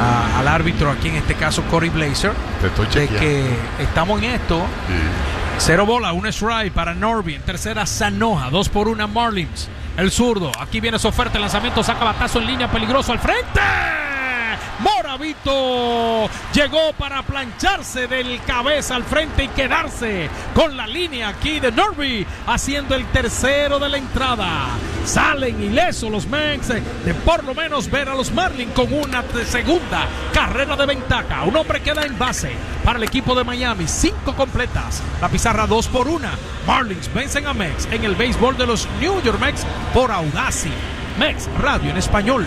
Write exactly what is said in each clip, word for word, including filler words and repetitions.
a, al árbitro aquí, en este caso Corey Blazer, Te estoy de chequeando. que estamos en esto. Sí. Cero bola, un strike para Norby. En tercera, Sanoja. Dos por una, Marlins. El zurdo. Aquí viene su oferta. El lanzamiento saca batazo en línea, peligroso al frente. Moravito llegó para plancharse del cabeza al frente y quedarse con la línea aquí de Norby, haciendo el tercero de la entrada. Salen ilesos los Mets de por lo menos ver a los Marlins con una segunda carrera de ventaja. Un hombre queda en base para el equipo de Miami. Cinco completas. La pizarra dos por una. Marlins vencen a Mets en el béisbol de los New York Mets por Audacy. Mets Radio en español.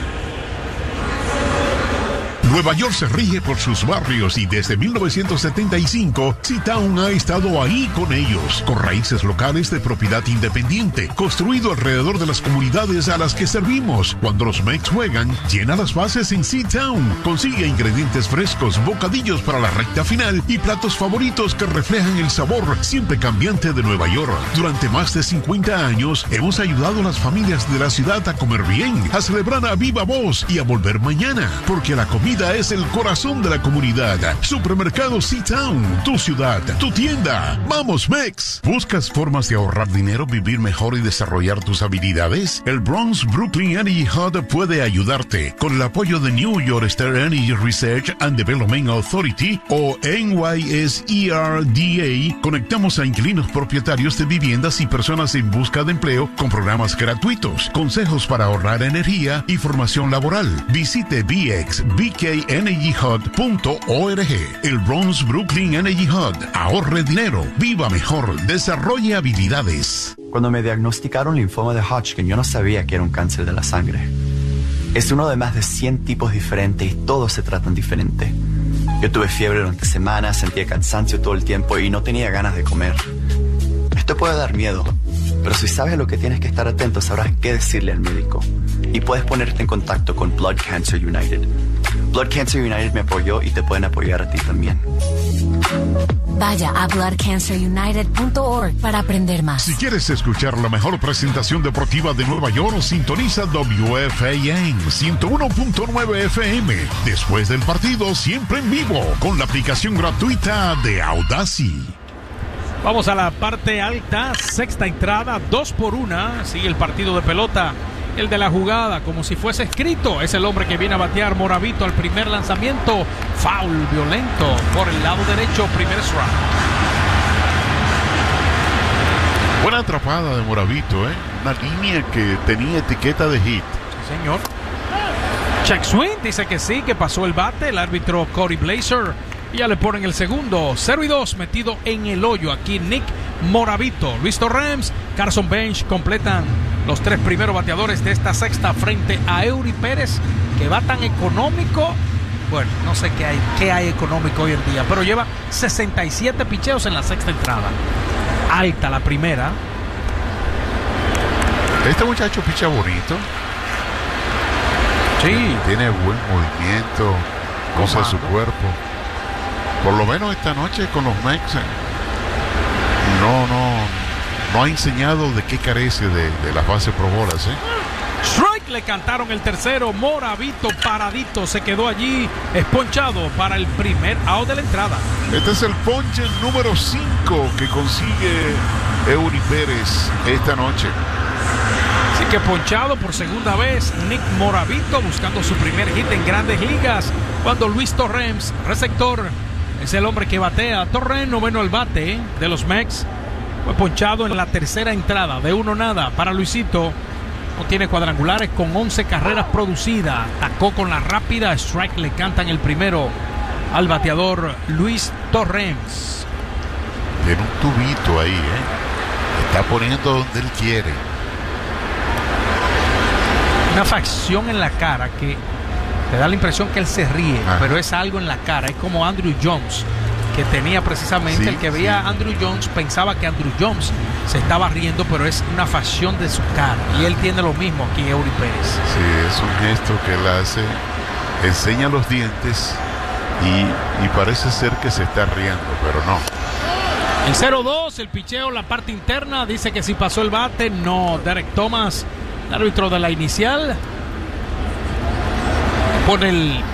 Nueva York se rige por sus barrios y desde mil novecientos setenta y cinco, C-Town ha estado ahí con ellos, con raíces locales de propiedad independiente, construido alrededor de las comunidades a las que servimos. Cuando los Mets juegan, llena las bases en C-Town. Consigue ingredientes frescos, bocadillos para la recta final y platos favoritos que reflejan el sabor siempre cambiante de Nueva York. Durante más de cincuenta años, hemos ayudado a las familias de la ciudad a comer bien, a celebrar a viva voz y a volver mañana, porque la comida es el corazón de la comunidad. Supermercado C-Town, tu ciudad, tu tienda. ¡Vamos, Mex! ¿Buscas formas de ahorrar dinero, vivir mejor y desarrollar tus habilidades? El Bronx Brooklyn Energy Hub puede ayudarte. Con el apoyo de New York State Energy Research and Development Authority o N Y S E R D A, conectamos a inquilinos propietarios de viviendas y personas en busca de empleo con programas gratuitos, consejos para ahorrar energía y formación laboral. Visite B X B K energy hub punto org. El Bronx Brooklyn Energy Hub. Ahorre dinero, viva mejor, desarrolle habilidades. Cuando me diagnosticaron linfoma de Hodgkin, yo no sabía que era un cáncer de la sangre. Es uno de más de cien tipos diferentes y todos se tratan diferente. Yo tuve fiebre durante semanas, sentía cansancio todo el tiempo y no tenía ganas de comer. Esto puede dar miedo, pero si sabes lo que tienes que estar atento, sabrás qué decirle al médico. Y puedes ponerte en contacto con Blood Cancer United. Blood Cancer United me apoyó y te pueden apoyar a ti también. Vaya a blood cancer united punto org para aprender más. Si quieres escuchar la mejor presentación deportiva de Nueva York, sintoniza W F A N ciento uno punto nueve F M. Después del partido, siempre en vivo, con la aplicación gratuita de Audacy. Vamos a la parte alta, sexta entrada, dos por una. Sigue el partido de pelota. El de la jugada, como si fuese escrito, es el hombre que viene a batear. Moravito al primer lanzamiento. Foul violento por el lado derecho, primer strike. Buena atrapada de Moravito, ¿eh? Una línea que tenía etiqueta de hit. Sí, señor. Check swing, dice que sí, que pasó el bate. El árbitro Corey Blazer. Y ya le ponen el segundo. cero y dos metido en el hoyo. Aquí Nick Moravito. Luis Torrens, Carson Bench completan los tres primeros bateadores de esta sexta frente a Eury Pérez, que va tan económico. Bueno, no sé qué hay, qué hay económico hoy en día, pero lleva sesenta y siete picheos en la sexta entrada. Alta la primera. Este muchacho picha bonito. Sí. Tiene buen movimiento, goza su cuerpo. Por lo menos esta noche con los Mets no, no, no ha enseñado de qué carece de, de las bases pro bolas, ¿eh? Strike, le cantaron el tercero. Moravito paradito se quedó allí, esponchado para el primer out de la entrada. Este es el ponche número cinco que consigue Eury Pérez esta noche. Así que ponchado por segunda vez Nick Moravito, buscando su primer hit en Grandes Ligas, cuando Luis Torrens, receptor, es el hombre que batea. Torrens, noveno al bate de los Mets, fue ponchado en la tercera entrada de uno nada para Luisito. No tiene cuadrangulares con once carreras producidas. Atacó con la rápida. Strike, le cantan el primero al bateador Luis Torrens. Tiene un tubito ahí, ¿eh? Está poniendo donde él quiere. Una facción en la cara que te da la impresión que él se ríe. Ajá. Pero es algo en la cara. Es como Andrew Jones, que tenía precisamente, sí, el que veía sí. a Andrew Jones pensaba que Andrew Jones se estaba riendo, pero es una facción de su cara. Y él tiene lo mismo aquí, Eury Pérez. Sí, es un gesto que él hace, enseña los dientes y, y parece ser que se está riendo, pero no. El cero dos, el picheo, la parte interna, dice que si pasó el bate, no. Derek Thomas, el árbitro de la inicial, pone el